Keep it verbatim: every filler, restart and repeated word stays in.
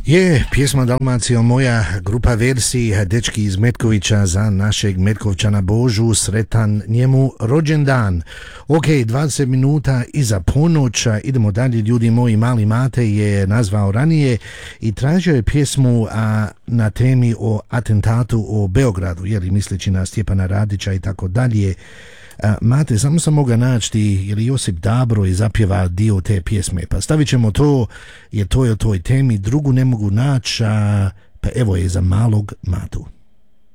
Je, pjesma Dalmacija moja, grupa Versi, dečki iz Metkovića za našeg Metkovčana Božu, sretan njemu rođendan. Ok, dvadeset minuta iza ponoća, idemo dalje, ljudi moji. Mali Mate je nazvao ranije i tražio je pjesmu a, na temi o atentatu o Beogradu, jeli misleći na Stjepana Radića i tako dalje. A, Mate, samo sam moga naći jer Josip Dabro je zapjeva dio te pjesme, pa stavit ćemo to jer to je o toj temi, drugu ne mogu naći, pa evo je za malog Matu.